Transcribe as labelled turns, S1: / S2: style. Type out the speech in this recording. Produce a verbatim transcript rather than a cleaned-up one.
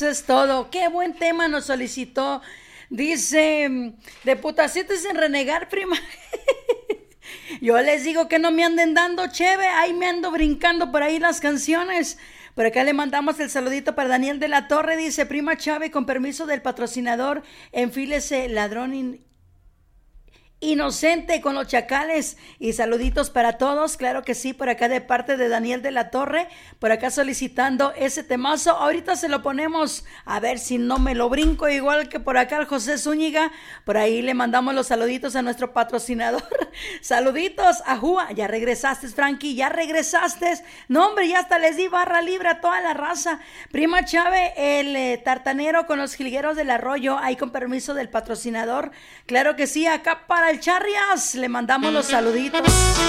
S1: Eso es todo. Qué buen tema nos solicitó. Dice, de putacitos sin renegar, prima. Yo les digo que no me anden dando cheve, ahí me ando brincando por ahí las canciones. Por acá le mandamos el saludito para Daniel de la Torre, dice, prima Chave, con permiso del patrocinador, enfílese ladrón in- inocente con los chacales. Y saluditos para todos, claro que sí, por acá de parte de Daniel de la Torre, por acá solicitando ese temazo. Ahorita se lo ponemos, a ver si no me lo brinco, igual que por acá el José Zúñiga. Por ahí le mandamos los saluditos a nuestro patrocinador. Saluditos a Jua. Ya regresaste, Frankie, ya regresaste. No, hombre, ya hasta les di barra libre a toda la raza. Prima Chave, el eh, tartanero con los jilgueros del arroyo, ahí con permiso del patrocinador. Claro que sí, acá para el Charrias le mandamos los saluditos.